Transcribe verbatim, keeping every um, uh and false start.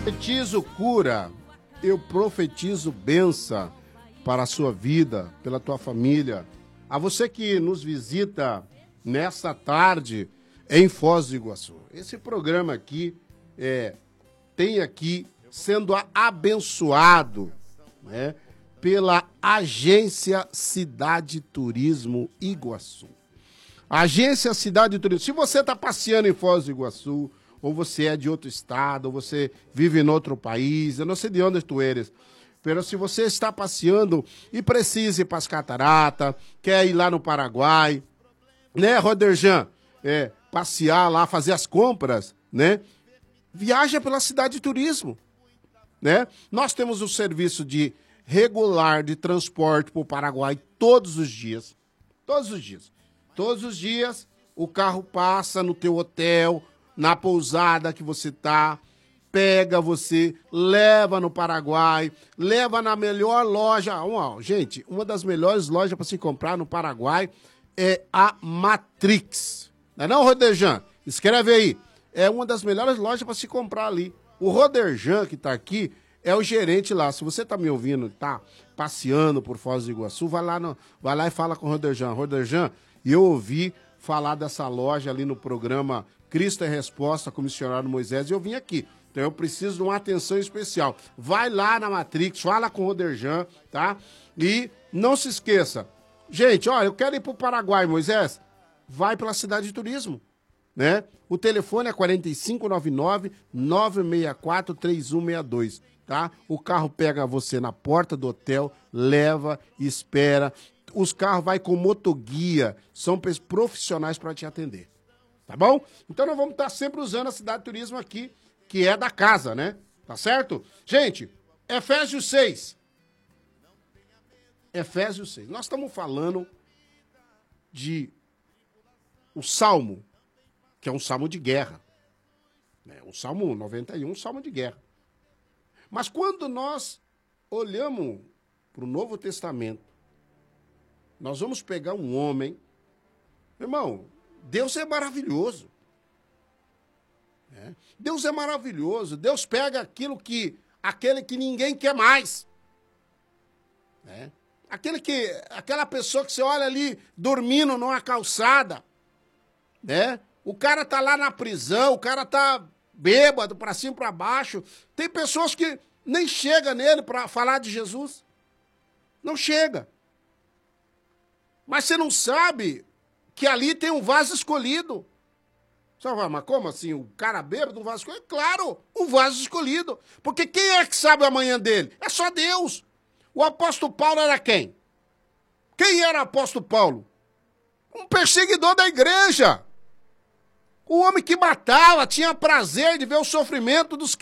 Profetizo cura, eu profetizo bênção para a sua vida, pela tua família. A você que nos visita nesta tarde em Foz do Iguaçu. Esse programa aqui é, tem aqui sendo abençoado, né, pela Agência Cidade Turismo Iguaçu. Agência Cidade Turismo. Se você está passeando em Foz do Iguaçu, ou você é de outro estado, ou você vive em outro país, eu não sei de onde tu eres, mas se você está passeando e precisa ir para as cataratas, quer ir lá no Paraguai, né, Roderjan? É, passear lá, fazer as compras, né? Viaja pela Cidade Turismo, né? Nós temos o serviço de regular de transporte para o Paraguai todos os dias, todos os dias, todos os dias o carro passa no teu hotel, na pousada que você tá, pega você, leva no Paraguai, leva na melhor loja. Ó, gente, uma das melhores lojas para se comprar no Paraguai é a Matrix. Não é não, Roderjan? Escreve aí. É uma das melhores lojas para se comprar ali. O Roderjan, que tá aqui, é o gerente lá. Se você tá me ouvindo, tá passeando por Foz do Iguaçu, vai lá, no, vai lá e fala com o Roderjan. Roderjan, eu ouvi falar dessa loja ali no programa Cristo é Resposta, com o missionário Moisés, e eu vim aqui. Então eu preciso de uma atenção especial. Vai lá na Matrix, fala com o Roderjan, tá? E não se esqueça. Gente, ó, eu quero ir pro Paraguai, Moisés. Vai pela Cidade de Turismo, né? O telefone é quatro cinco nove nove, nove seis quatro, três um seis dois, tá? O carro pega você na porta do hotel, leva, espera. Os carros vai com motoguia, são profissionais para te atender. Tá bom? Então nós vamos estar sempre usando a Cidade de Turismo aqui, que é da casa, né? Tá certo? Gente, Efésios seis. Efésios seis. Nós estamos falando de o Salmo, que é um salmo de guerra. Né? O Salmo noventa e um, um salmo de guerra. Mas quando nós olhamos para o Novo Testamento, nós vamos pegar um homem, irmão, Deus é maravilhoso. É. Deus é maravilhoso. Deus pega aquilo que, aquele que ninguém quer mais. É. Aquele que, aquela pessoa que você olha ali dormindo numa calçada. Né? O cara tá lá na prisão, o cara tá bêbado pra cima e pra baixo. Tem pessoas que nem chega nele pra falar de Jesus. Não chega. Mas você não sabe que ali tem um vaso escolhido. Você vai, mas como assim? O cara bêbado, um vaso escolhido? Claro, um vaso escolhido. Porque quem é que sabe o amanhã dele? É só Deus. O apóstolo Paulo era quem? Quem era o apóstolo Paulo? Um perseguidor da igreja. O homem que matava, tinha prazer de ver o sofrimento dos